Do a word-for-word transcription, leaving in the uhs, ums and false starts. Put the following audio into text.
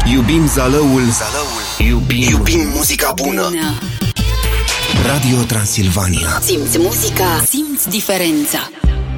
Iubim Zalăul, Zalăul. Iubim, Iubim muzica bună. bună Radio Transilvania. Simți muzica, simți diferența.